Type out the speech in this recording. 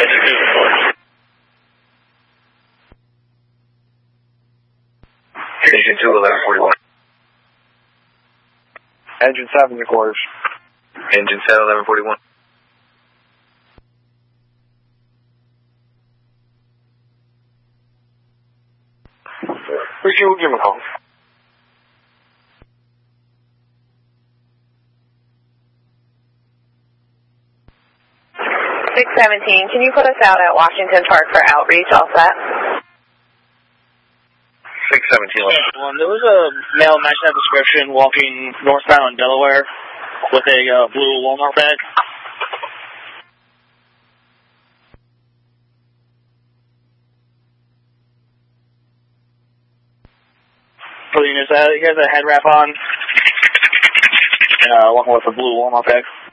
Engine 2, 1141. Engine 7, your quarters. Engine 7, 1141. Ricky, we'll give him a call. 617, can you put us out at Washington Park for outreach, all set? 617. There was a male matching that description walking northbound in Delaware with a blue Walmart bag. He has a head wrap on, walking with a blue Walmart bag.